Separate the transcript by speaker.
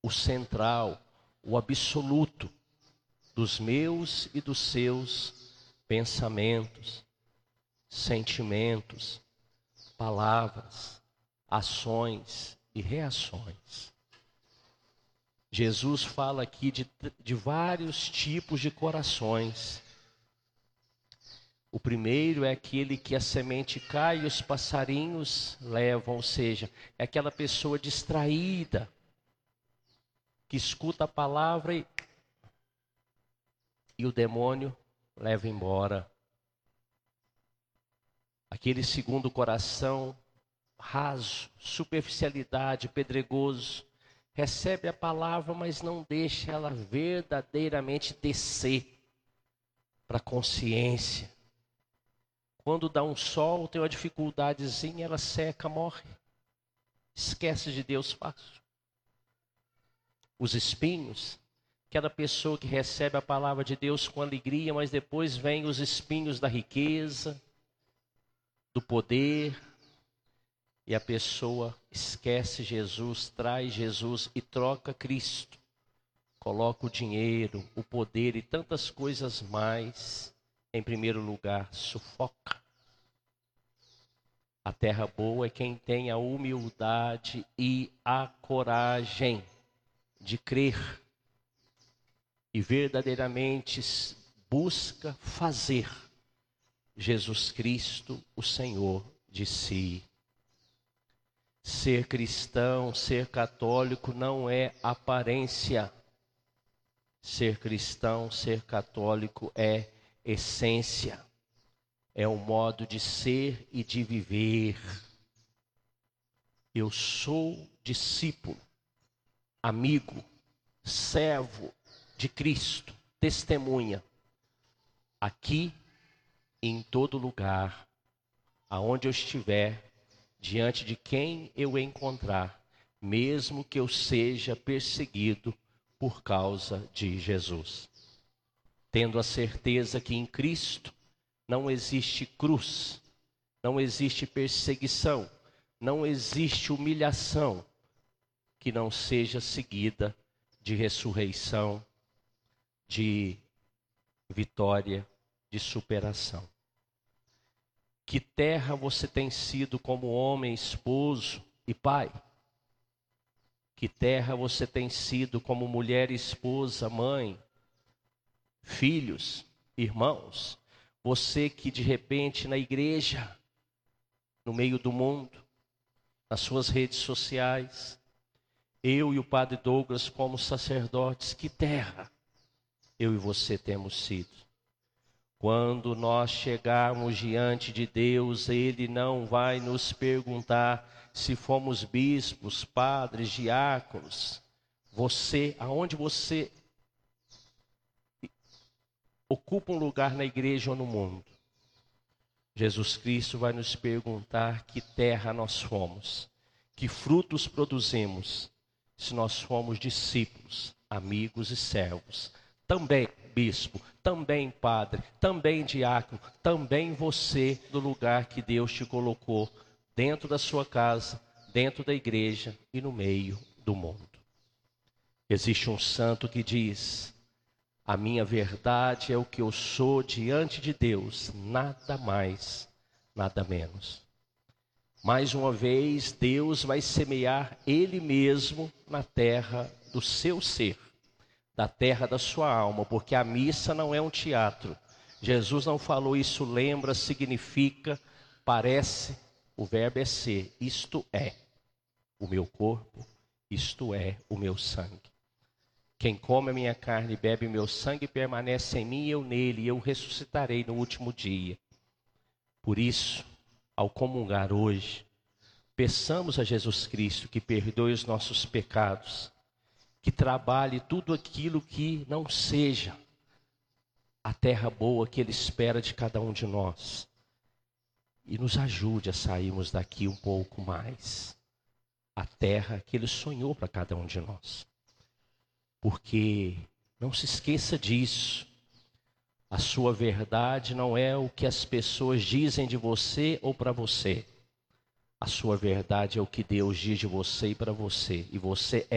Speaker 1: o central, o absoluto dos meus e dos seus pensamentos, sentimentos, palavras, ações e reações. Jesus fala aqui de vários tipos de corações. O primeiro é aquele que a semente cai e os passarinhos levam, ou seja, é aquela pessoa distraída, que escuta a palavra e o demônio leva embora. Aquele segundo coração raso, superficialidade, pedregoso, recebe a palavra, mas não deixa ela verdadeiramente descer para a consciência. Quando dá um sol, tem uma dificuldadezinha, ela seca, morre. Esquece de Deus fácil. Os espinhos, aquela pessoa que recebe a palavra de Deus com alegria, mas depois vem os espinhos da riqueza, do poder, e a pessoa esquece Jesus, traz Jesus e troca Cristo. Coloca o dinheiro, o poder e tantas coisas mais em primeiro lugar, sufoca. A terra boa é quem tem a humildade e a coragem de crer e verdadeiramente busca fazer Jesus Cristo, o Senhor de si. Ser cristão, ser católico não é aparência. Ser cristão, ser católico é essência. É um modo de ser e de viver. Eu sou discípulo, amigo, servo de Cristo, testemunha, aqui e em todo lugar, aonde eu estiver, diante de quem eu encontrar, mesmo que eu seja perseguido por causa de Jesus. Tendo a certeza que em Cristo não existe cruz, não existe perseguição, não existe humilhação que não seja seguida de ressurreição, de vitória, de superação. Que terra você tem sido como homem, esposo e pai? Que terra você tem sido como mulher, esposa, mãe, filhos, irmãos? Você que de repente na igreja, no meio do mundo, nas suas redes sociais, eu e o Padre Douglas como sacerdotes, que terra eu e você temos sido? Quando nós chegarmos diante de Deus, Ele não vai nos perguntar se fomos bispos, padres, diáconos. Você, aonde você ocupa um lugar na igreja ou no mundo, Jesus Cristo vai nos perguntar que terra nós fomos, que frutos produzimos, se nós fomos discípulos, amigos e servos. Também bispo, também padre, também diácono, também você no lugar que Deus te colocou, dentro da sua casa, dentro da igreja e no meio do mundo. Existe um santo que diz: a minha verdade é o que eu sou diante de Deus, nada mais, nada menos. Mais uma vez, Deus vai semear Ele mesmo na terra do seu ser, da terra da sua alma, porque a missa não é um teatro. Jesus não falou isso, lembra, significa, parece, o verbo é ser. Isto é o meu corpo, isto é o meu sangue. Quem come a minha carne e bebe o meu sangue permanece em mim e eu nele, e eu ressuscitarei no último dia. Por isso, ao comungar hoje, peçamos a Jesus Cristo que perdoe os nossos pecados, que trabalhe tudo aquilo que não seja a terra boa que Ele espera de cada um de nós, e nos ajude a sairmos daqui um pouco mais, a terra que Ele sonhou para cada um de nós. Porque não se esqueça disso, a sua verdade não é o que as pessoas dizem de você ou para você. A sua verdade é o que Deus diz de você e para você, e você é